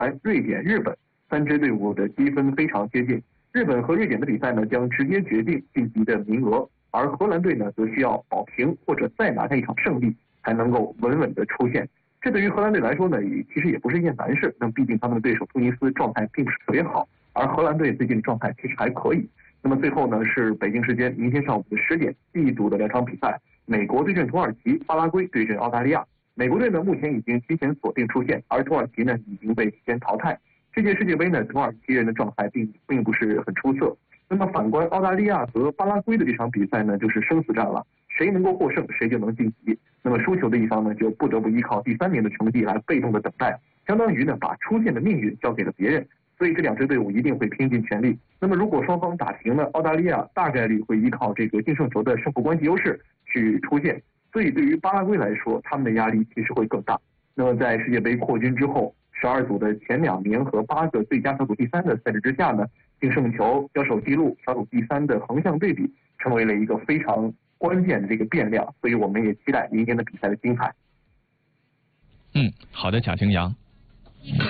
团、瑞典、日本3支队伍的积分非常接近。日本和瑞典的比赛呢，将直接决定晋级的名额，而荷兰队呢，则需要保平或者再拿下一场胜利，才能够稳稳的出线。这对于荷兰队来说呢，其实也不是一件难事。那么毕竟他们的对手突尼斯状态并不是特别好，而荷兰队最近的状态其实还可以。那么最后呢，是北京时间明天上午的10点，B组的2场比赛，美国对阵土耳其，巴拉圭对阵澳大利亚。美国队呢目前已经提前锁定出线，而土耳其呢已经被提前淘汰。这届世界杯呢，土耳其人的状态并不是很出色。那么反观澳大利亚和巴拉圭的这场比赛呢，就是生死战了，谁能够获胜，谁就能晋级。那么输球的一方呢，就不得不依靠第3名的成绩来被动的等待，相当于呢把出线的命运交给了别人。所以这2支队伍一定会拼尽全力。那么如果双方打平了，澳大利亚大概率会依靠这个净胜球的胜负关系优势去出线。所以对于巴拉圭来说，他们的压力其实会更大。那么在世界杯扩军之后，12组的前2名和8个最佳小组第3的赛制之下呢，净胜球、交手记录、小组第3的横向对比，成为了一个非常关键的这个变量。所以我们也期待明天的比赛的精彩。 好的，贾晴阳。